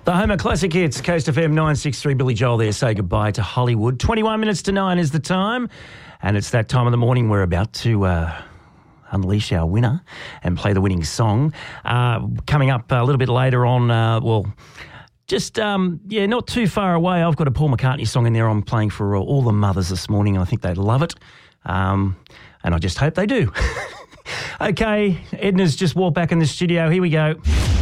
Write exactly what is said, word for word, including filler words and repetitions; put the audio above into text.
The Homer Classic Hits, Coast F M nine sixty-three, Billy Joel there. Say goodbye to Hollywood. twenty-one minutes to nine is the time, and it's that time of the morning we're about to uh, unleash our winner and play the winning song. Uh, coming up a little bit later on, uh, well, just, um, yeah, not too far away, I've got a Paul McCartney song in there I'm playing for all the mothers this morning, and I think they'd love it, um, and I just hope they do. Okay, Edna's just walked back in the studio. Here we go.